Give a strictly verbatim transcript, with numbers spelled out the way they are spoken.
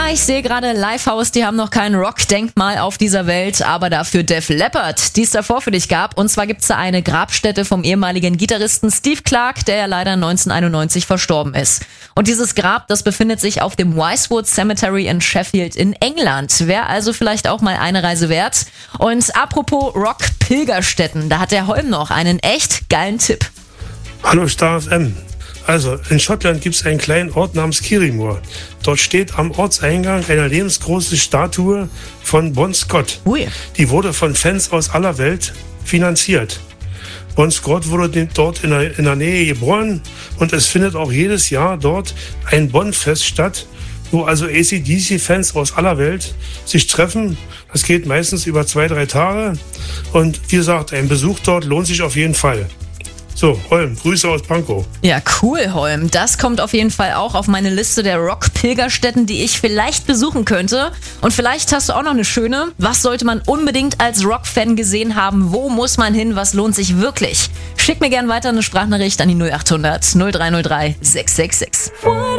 ich sehe gerade Lifehouse, die haben noch kein Rock-Denkmal auf dieser Welt, aber dafür Def Leppard, die es davor für dich gab. Und zwar gibt's da eine Grabstätte vom ehemaligen Gitarristen Steve Clark, der ja leider neunzehnhunderteinundneunzig verstorben ist. Und dieses Grab, das befindet sich auf dem Wisewood Cemetery in Sheffield in England. Wäre also vielleicht auch mal eine Reise wert. Und apropos Rock-Pilgerstätten, da hat der Holm noch einen echt geilen Tipp. Hallo Star F M. Also, in Schottland gibt es einen kleinen Ort namens Kirriemuir. Dort steht am Ortseingang eine lebensgroße Statue von Bon Scott. Ui. Die wurde von Fans aus aller Welt finanziert. Bon Scott wurde dort in der, in der Nähe geboren und es findet auch jedes Jahr dort ein Bon-Fest statt, wo also A C D C-Fans aus aller Welt sich treffen. Das geht meistens über zwei, drei Tage. Und wie gesagt, ein Besuch dort lohnt sich auf jeden Fall. So, Holm, Grüße aus Pankow. Ja, cool, Holm. Das kommt auf jeden Fall auch auf meine Liste der Rock-Pilgerstätten, die ich vielleicht besuchen könnte. Und vielleicht hast du auch noch eine schöne. Was sollte man unbedingt als Rock-Fan gesehen haben? Wo muss man hin? Was lohnt sich wirklich? Schick mir gerne weiter eine Sprachnachricht an die null acht hundert null drei null drei sechs sechs sechs.